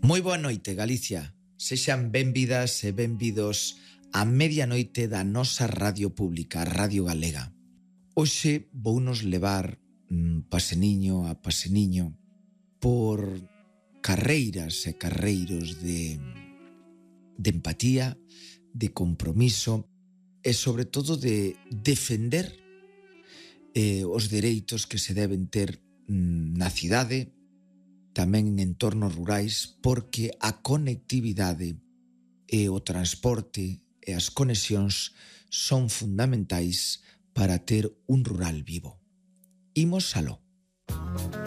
Moi boa noite, Galicia. Sexan benvidas e benvidos a medianoite da nosa radio pública, Radio Galega. Hoxe vounos levar paseniño a paseniño por carreiras e carreiros de empatía, de compromiso e sobre todo de defender os dereitos que se deben ter na cidade, tamén en entornos rurais, porque a conectividade e o transporte e as conexións son fundamentais para ter un rural vivo. Imos aló.